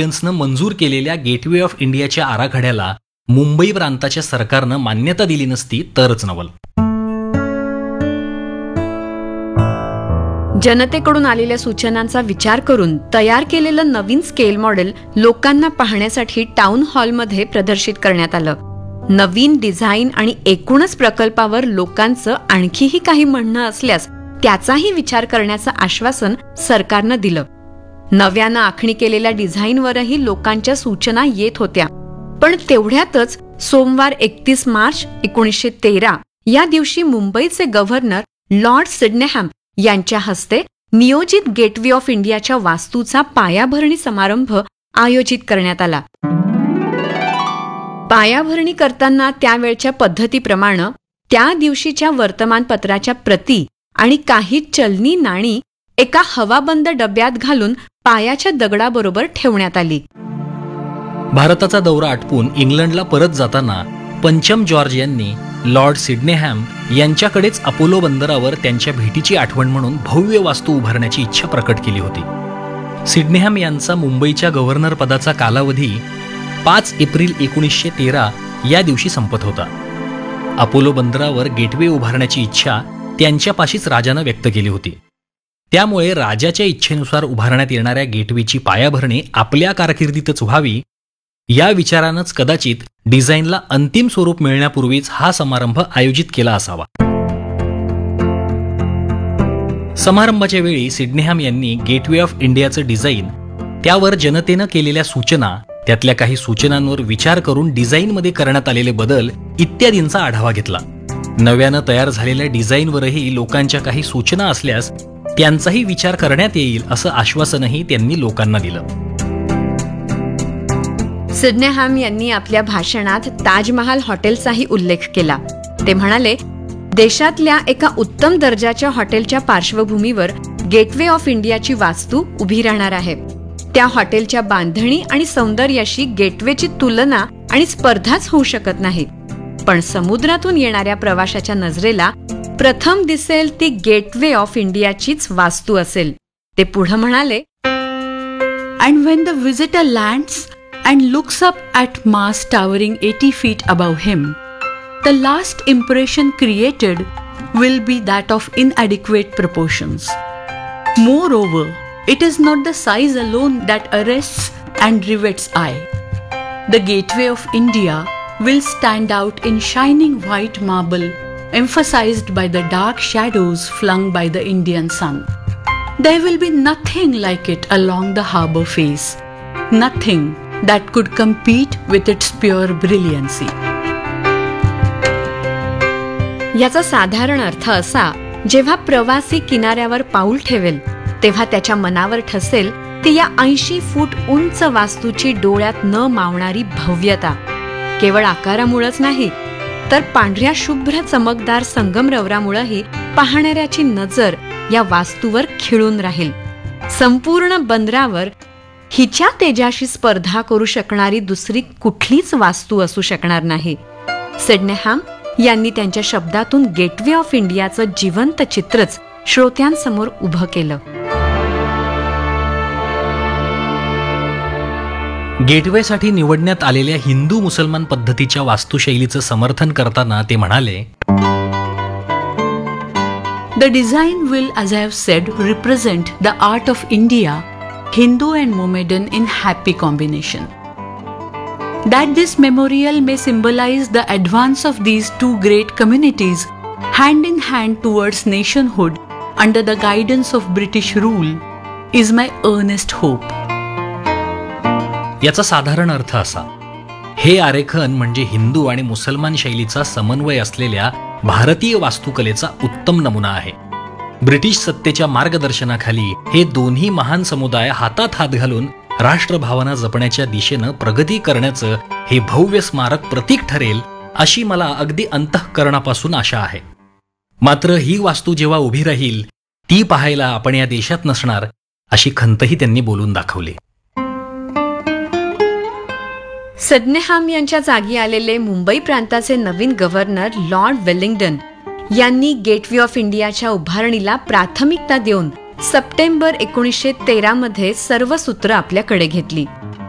रिपब्लिकन्सनं मंजूर केलेल्या gateway of इंडियाच्या आराखड्याला मुंबई प्रांताच्या सरकारनं मान्यता दिली नसती तरच नवल. जनतेकडून आलेल्या सूचनांचा विचार करून तयार केलेलं नवीन स्केल मॉडेल लोकांना पाहण्यासाठी टाउन हॉलमध्ये प्रदर्शित करण्यात आलं. नवीन डिझाईन आणि एकूणच प्रकल्पावर लोकांचं आणखीही काही म्हणणं असल्यास त्याचाही विचार करण्याचं आश्वासन सरकारनं दिलं. नव्यानं आखणी केलेल्या डिझाईनवरही लोकांच्या सूचना येत होत्या. पण तेवढ्यातच सोमवार 31 मार्च 1913 या दिवशी मुंबईचे गव्हर्नर लॉर्ड सिडनेहॅम यांच्या हस्ते नियोजित गेटवे ऑफ इंडियाच्या वास्तूचा पायाभरणी समारंभ आयोजित करण्यात आला. पायाभरणी करताना त्यावेळच्या पद्धतीप्रमाणे त्या दिवशीच्या वर्तमानपत्राच्या प्रती आणि काही चलनी नाणी एका हवाबंद डब्यात घालून पायाच्या दगडाबरोबर ठेवण्यात आली. भारताचा दौरा आटपून इंग्लंडला परत जाताना पंचम जॉर्ज यांनी लॉर्ड सिडनेहॅम यांच्याकडेच अपोलो बंदरावर त्यांच्या भेटीची आठवण म्हणून भव्य वास्तू उभारण्याची इच्छा प्रकट केली होती. सिडनेहॅम यांचा मुंबईच्या गव्हर्नर पदाचा कालावधी 5 एप्रिल 1913 या दिवशी संपत होता. अपोलो बंदरावर गेटवे उभारण्याची इच्छा त्यांच्यापाशीच राजानं व्यक्त केली होती. त्यामुळे राजाच्या इच्छेनुसार उभारण्यात येणाऱ्या गेटवेची पायाभरणी आपल्या कारकिर्दीतच व्हावी या विचारानंच कदाचित डिझाईनला अंतिम स्वरूप मिळण्यापूर्वीच हा समारंभ आयोजित केला असावा. समारंभाच्या वेळी सिडनेहॅम यांनी गेटवे ऑफ इंडियाचं डिझाईन, त्यावर जनतेनं केलेल्या सूचना, त्यातल्या काही सूचनांवर विचार करून डिझाईनमध्ये करण्यात आलेले बदल इत्यादींचा आढावा घेतला. नव्यानं तयार झालेल्या डिझाईनवरही लोकांच्या काही सूचना असल्यास त्यांचाही विचार करण्यात येईल असं आश्वासनही त्यांनी लोकांना दिलं. सिडनेहॅम यांनी आपल्या भाषणात ताजमहाल हॉटेलचाही उल्लेख केला. ते म्हणाले, देशातल्या एका उत्तम दर्जाच्या हॉटेलच्या पार्श्वभूमीवर गेटवे ऑफ इंडियाची वास्तू उभी राहणार आहे. त्या हॉटेलच्या बांधणी आणि सौंदर्याशी गेटवेची तुलना आणि स्पर्धाच होऊ शकत नाही. पण समुद्रातून येणाऱ्या प्रवाशाच्या नजरेला प्रथम दिसेल ती गेटवे ऑफ इंडियाचीच वास्तू असेल. ते पुढे म्हणाले, And when the visitor lands and looks up at Mars towering 80 feet above him, the last impression created will be that of inadequate proportions. Moreover, it is not the size alone that arrests and rivets eye. The Gateway of India will stand out in shining white marble, emphasized by the dark shadows flung by the Indian sun. There will be nothing like it along the harbor face, nothing that could compete with its pure brilliancy. याचा साधारण अर्थ असा, जेव्हा प्रवासी किनाऱ्यावर पाऊल ठेवेल तेव्हा त्याच्या मनावर ठसेल ती या 80 फूट उंच वास्तूची डोळ्यात न मावणारी भव्यता. केवळ आकारामुळेच नाही तर पांढऱ्या शुभ्र चमकदार संगमरवरामुळेही पाहणाऱ्याची नजर या वास्तूवर खिळून राहील. संपूर्ण बंदरावर हिच्या तेजाशी स्पर्धा करू शकणारी दुसरी कुठलीच वास्तू असू शकणार नाही. सिडनेहॅम यांनी त्यांच्या शब्दातून गेटवे ऑफ इंडियाचं जिवंत चित्रच श्रोत्यांसमोर उभं केलं. गेटवेसाठी निवडण्यात आलेल्या हिंदू मुसलमान पद्धतीच्या वास्तुशैलीचं समर्थन करताना ते म्हणाले, The design will, as I have said, represent the art of India, Hindu and Mohammedan in happy combination. That this memorial may symbolize the advance of these two great communities hand in hand towards nationhood under the guidance of British rule is my earnest hope. याचा साधारण अर्थ असा, हे आरेखन म्हणजे हिंदू आणि मुसलमान शैलीचा समन्वय असलेल्या भारतीय वास्तुकलेचा उत्तम नमुना आहे. ब्रिटिश सत्तेच्या मार्गदर्शनाखाली हे दोन्ही महान समुदाय हातात हात घालून राष्ट्रभावना जपण्याच्या दिशेनं प्रगती करण्याचं हे भव्य स्मारक प्रतीक ठरेल अशी मला अगदी अंतःकरणापासून आशा आहे. मात्र ही वास्तू जेव्हा उभी राहील ती पाहायला आपण या देशात नसणार अशी खंतही त्यांनी बोलून दाखवली. सिडनेहॅम यांच्या जागी आलेले मुंबई प्रांताचे नवीन गव्हर्नर लॉर्ड वेलिंग्टन यांनी गेटवे ऑफ इंडियाच्या उभारणीला प्राथमिकता देऊन सप्टेंबर 1913 मध्ये सर्व सूत्र आपल्याकडे घेतली.